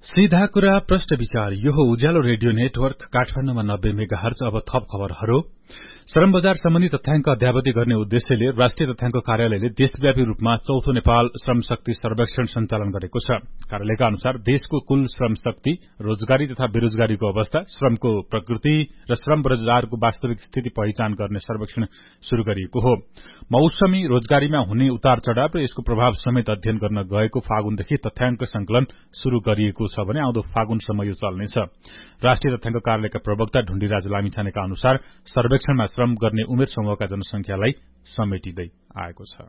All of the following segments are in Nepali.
सीधा कुरा प्रश्न विचार यो हो उज्यालो रेडियो नेटवर्क काठमाडौँमा 90 मेगाहर्ज। अब थप खबरहरू। श्रम बजार सम्बन्धी तथ्याङ्क अद्यावधि गर्ने उद्देश्यले राष्ट्रिय तथ्याङ्क कार्यालयले देशव्यापी रूपमा चौथो नेपाल श्रम शक्ति सर्वेक्षण सञ्चालन गरेको छ। कार्यालयका अनुसार देशको कुल श्रम शक्ति, रोजगारी तथा बेरोजगारीको अवस्था, श्रमको प्रकृति र श्रम बजारको वास्तविक स्थिति पहिचान गर्ने सर्वेक्षण शुरू गरिएको हो। मौसमी रोजगारीमा हुने उतार चढ़ाव र यसको प्रभाव समेत अध्ययन गर्न गएको फागुनदेखि तथ्याङ्क संकलन शुरू गरिएको छ भने आउँदो फागुनसम्म यो चल्नेछ। राष्ट्रिय तथ्याङ्क कार्यालयका प्रवक्ता ढुण्डीराज लामिछानेका अनुसार सर्वेक्षणमा श्रम गर्ने उमेर समूहका जनसंख्यालाई समेटिँदै आएको छ।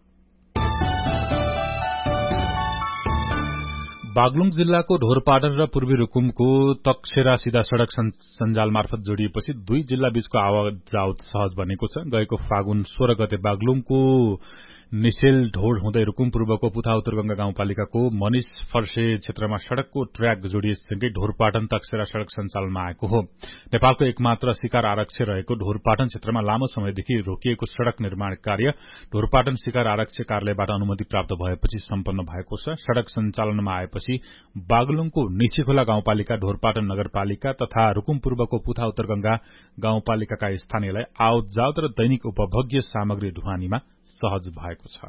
बागलुङ जिल्लाको ढोरपाटन र पूर्वी रुकुमको तकसेरा सीधा सड़क सञ्जाल मार्फत जोडिएपछि दुई जिल्ला बीचको आवाजावत सहज बनेको छ। गएको फागुन 16 गते बागलुङको निसेल ढोड हुँदै रुकुम पूर्वको पुथा उत्तरगंगा गाउँपालिकाको मनिष फर्से क्षेत्रमा सड़कको ट्र्याक जोडिएसँगै ढोरपाटन तकसेरा सड़क सञ्चालनमा आएको हो। नेपालको एकमात्र शिकार आरक्ष रहेको ढोरपाटन क्षेत्रमा लामो समयदेखि रोकिएको सड़क निर्माण कार्य ढोरपाटन शिकार आरक्ष कार्यालयबाट अनुमति प्राप्त भएपछि सम्पन्न भएको छ। सड़क सञ्चालनमा आएपछि बागलुङको निसीखोला गाउँपालिका, ढोरपाटन नगरपालिका तथा रुकुम पूर्वको पुथा उत्तरगंगा गाउँपालिकाका स्थानीयलाई आवतजावत र दैनिक उपभोग्य सामग्री ढुवानीमा सहज भएको छ।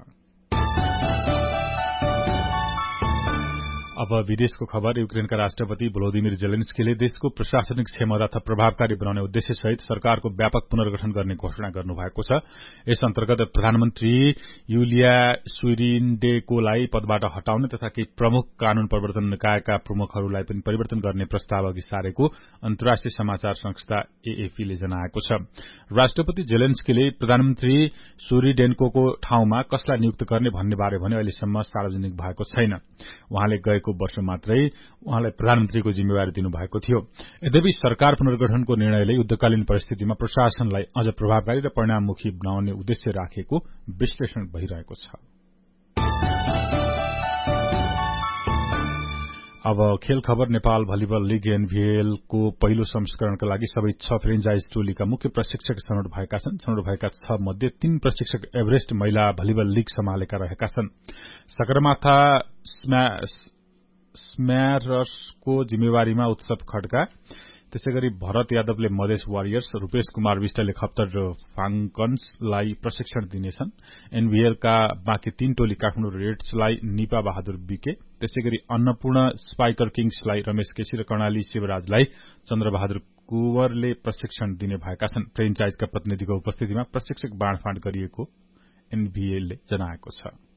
अब विदेशको खबर। युक्रेनका राष्ट्रपति भ्लोदिमिर जेलेन्स्कीले देशको प्रशासनिक क्षमता थप प्रभावकारी बनाउने उद्देश्यसहित सरकारको व्यापक पुनर्गठन गर्ने घोषणा गर्नुभएको छ। यस अन्तर्गत प्रधानमन्त्री युलिया स्विरिन्डेकोलाई पदबाट हटाउने तथा केही प्रमुख कानून प्रवर्तन निकायका प्रमुखहरूलाई पनि परिवर्तन गर्ने प्रस्ताव अघि सारेको अन्तर्राष्ट्रिय समाचार संस्था एएफपीले जनाएको छ। राष्ट्रपति जेलेन्स्कीले प्रधानमन्त्री स्विरिन्डेकोको ठाउँमा कसलाई नियुक्त गर्ने भन्ने बारे भने अहिलेसम्म सार्वजनिक भएको छैन। उहाँले गएको वर्ष मात्रै उहाँलाई प्रधानमन्त्रीको जिम्मेवारी दिनुभएको थियो। यद्यपि सरकार पुनर्गठनको निर्णयले युद्धकालीन परिस्थितिमा प्रशासनलाई अझ प्रभावकारी र परिणाममुखी बनाउने उद्देश्य राखेको विश्लेषण भइरहेको छ। अब खेल खबर। नेपाल भलिबल लीग एनभीएलको पहिलो संस्करणका लागि सबै 6 फ्रेन्चाइज टोलीका मुख्य प्रशिक्षक छनौट भएका छन्। छनौट भएका 6 मध्ये 3 प्रशिक्षक एभरेस्ट महिला भलिबल लीग सम्हालेका रहेका छन्। सगरमाथा स्म्यारर्सको जिम्मेवारीमा उत्सव खड्का, त्यसैगरी भरत यादवले मधेस वारियर्स, रूपेश कुमार विष्टले खप्तर फाल्कन्सलाई प्रशिक्षण दिनेछन्। एनभीएलका बाँकी 3 टोली काठमाडौँ रेड्सलाई निपा बहादुर बीके, त्यसैगरी अन्नपूर्ण स्पाइकर किङ्सलाई रमेश केसी र कर्णाली शिवराजलाई चन्द्रबहादुर कुवरले प्रशिक्षण दिने भएका छन्। फ्रेन्चाइजका प्रतिनिधिको उपस्थितिमा प्रशिक्षक बाँडफाँड गरिएको एनभीएलले जनाएको छ।